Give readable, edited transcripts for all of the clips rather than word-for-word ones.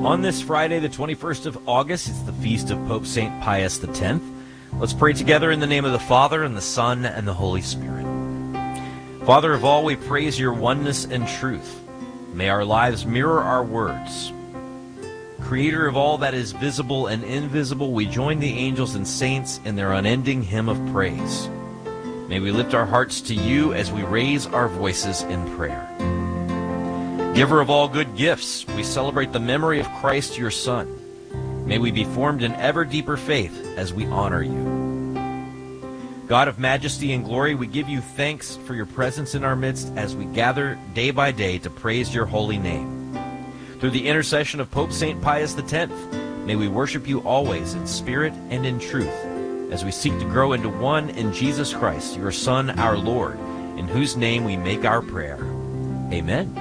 On this Friday, the 21st of August, it's the feast of Pope St. Pius X. Let's pray together in the name of the Father, and the Son, and the Holy Spirit. Father of all, we praise your oneness and truth. May our lives mirror our words. Creator of all that is visible and invisible, we join the angels and saints in their unending hymn of praise. May we lift our hearts to you as we raise our voices in prayer. Giver of all good gifts, we celebrate the memory of Christ, your Son. May we be formed in ever deeper faith as we honor you. God of majesty and glory, we give you thanks for your presence in our midst as we gather day by day to praise your holy name. Through the intercession of Pope St. Pius X, may we worship you always in spirit and in truth as we seek to grow into one in Jesus Christ, your Son, our Lord, in whose name we make our prayer. Amen.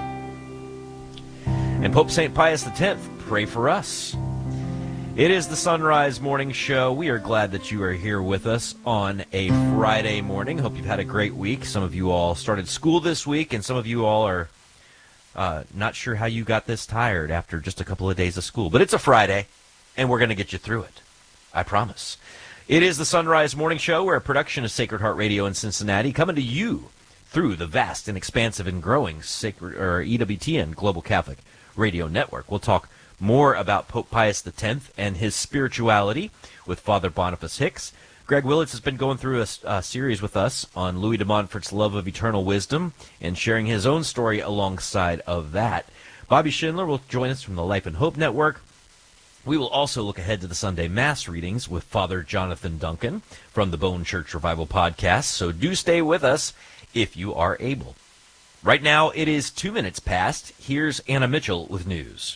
And Pope St. Pius X, pray for us. It is the Sunrise Morning Show. We are glad that you are here with us on a Friday morning. Hope you've had a great week. Some of you all started school this week, and some of you all are not sure how you got this tired after just a couple of days of school. But it's a Friday, and we're going to get you through it. I promise. It is the Sunrise Morning Show. We're a production of Sacred Heart Radio in Cincinnati, coming to you through the vast and expansive and growing EWTN Global Catholic Radio Network. We'll talk more about Pope Pius X and his spirituality with Father Boniface Hicks. Greg Willits has been going through a series with us on Louis de Montfort's love of eternal wisdom and sharing his own story alongside of that. Bobby Schindler will join us from the Life and Hope Network. We will also look ahead to the Sunday Mass readings with Father Jonathan Duncan from the Bone Church Revival podcast, so do stay with us if you are able. Right now, it is 2 minutes past. Here's Anna Mitchell with news.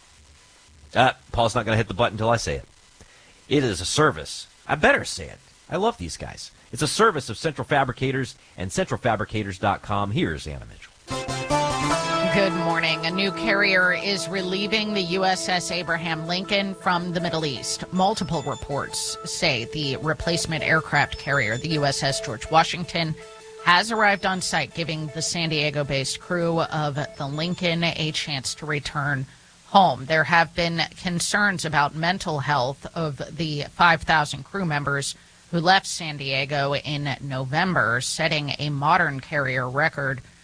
Paul's not going to hit the button until I say it. It is a service. I better say it. I love these guys. It's a service of Central Fabricators and centralfabricators.com. Here's Anna Mitchell. Good morning. A new carrier is relieving the USS Abraham Lincoln from the Middle East. Multiple reports say the replacement aircraft carrier, the USS George Washington, has arrived on site, giving the San Diego-based crew of the Lincoln a chance to return home. There have been concerns about mental health of the 5,000 crew members who left San Diego in November, setting a modern carrier record